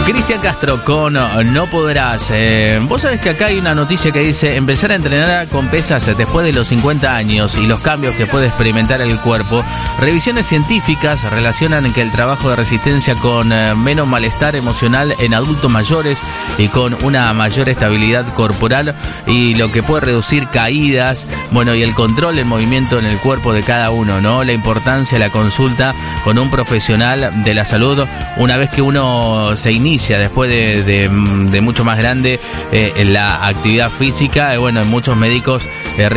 Cristian Castro con No Podrás. Vos sabés que acá hay una noticia que dice: empezar a entrenar con pesas después de los 50 años y los cambios que puede experimentar el cuerpo. Revisiones científicas relacionan que el trabajo de resistencia con menos malestar emocional en adultos mayores y con una mayor estabilidad corporal, y lo que puede reducir caídas, bueno, y el control del movimiento en el cuerpo de cada uno, ¿no? La importancia de la consulta con un profesional de la salud una vez que uno se inicia después de mucho más grande en la actividad física. Bueno, muchos médicos